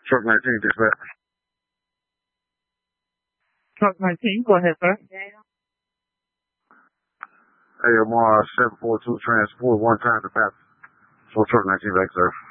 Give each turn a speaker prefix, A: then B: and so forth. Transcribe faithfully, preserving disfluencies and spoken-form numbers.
A: Truck nineteen, dispatch.
B: Truck nineteen, go ahead, sir.
A: A M R seven four two transport one time to pass. So truck nineteen back, sir.